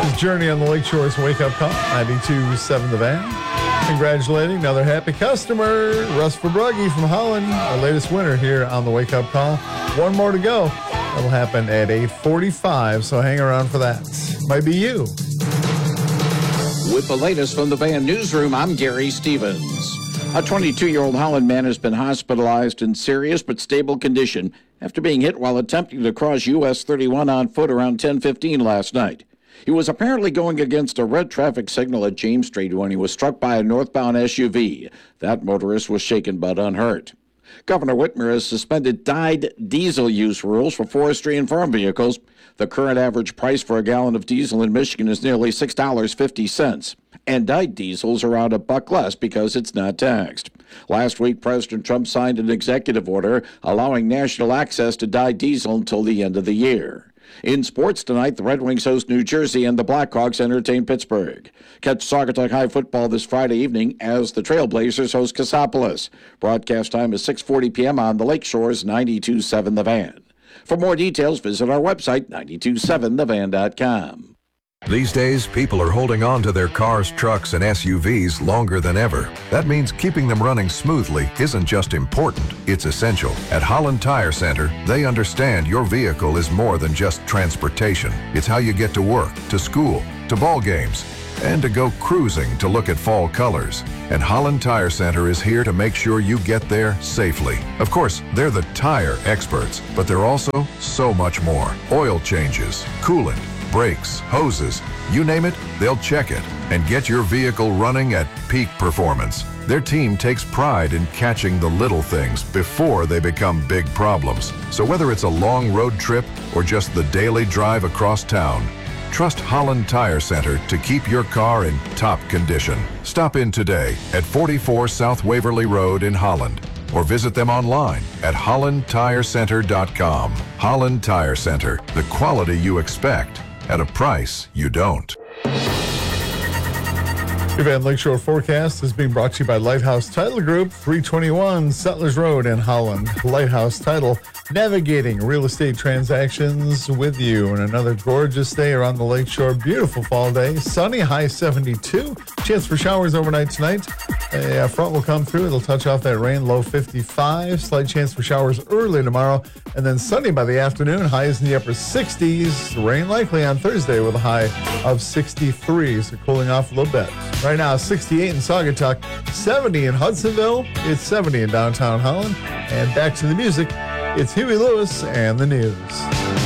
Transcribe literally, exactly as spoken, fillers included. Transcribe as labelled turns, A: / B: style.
A: Journey on the Lakeshore's Wake Up Call, ninety-two point seven The Van. Congratulating another happy customer, Russ Fabruggi from Holland, our latest winner here on the Wake Up Call. One more to go. That'll happen at eight forty-five, so hang around for that. Might be you.
B: With the latest from the Van Newsroom, I'm Gary Stevens. A twenty-two-year-old Holland man has been hospitalized in serious but stable condition after being hit while attempting to cross U S thirty-one on foot around ten fifteen last night. He was apparently going against a red traffic signal at James Street when he was struck by a northbound S U V. That motorist was shaken but unhurt. Governor Whitmer has suspended dyed diesel use rules for forestry and farm vehicles. The current average price for a gallon of diesel in Michigan is nearly six dollars and fifty cents. And dyed diesel's around a buck less because it's not taxed. Last week, President Trump signed an executive order allowing national access to dyed diesel until the end of the year. In sports tonight, the Red Wings host New Jersey and the Blackhawks entertain Pittsburgh. Catch Saugatuck High football this Friday evening as the Trailblazers host Cassopolis. Broadcast time is six forty p.m. on the Lakeshore's ninety-two point seven The Van. For more details, visit our website, nine two seven the van dot com.
C: These days, people are holding on to their cars, trucks, and S U Vs longer than ever. That means keeping them running smoothly isn't just important, it's essential. At Holland Tire Center, they understand your vehicle is more than just transportation. It's how you get to work, to school, to ball games, and to go cruising to look at fall colors. And Holland Tire Center is here to make sure you get there safely. Of course, they're the tire experts, but they're also so much more. Oil changes, coolant, brakes, hoses, you name it, they'll check it and get your vehicle running at peak performance. Their team takes pride in catching the little things before they become big problems. So whether it's a long road trip or just the daily drive across town, trust Holland Tire Center to keep your car in top condition. Stop in today at forty-four South Waverly Road in Holland or visit them online at holland tire center dot com. Holland Tire Center, the quality you expect at a price you don't.
A: Your Van Lakeshore forecast is being brought to you by Lighthouse Title Group, three twenty-one Settlers Road in Holland. Lighthouse Title, navigating real estate transactions with you. And another gorgeous day around the lakeshore. Beautiful fall day. Sunny, high seventy-two. Chance for showers overnight tonight. A front will come through. It'll touch off that rain, low fifty-five. Slight chance for showers early tomorrow. And then sunny by the afternoon. Highs in the upper sixties. Rain likely on Thursday with a high of sixty-three. So cooling off a little bit. Right now, sixty-eight in Saugatuck, seventy in Hudsonville. It's seventy in downtown Holland. And back to the music. It's Huey Lewis and the news.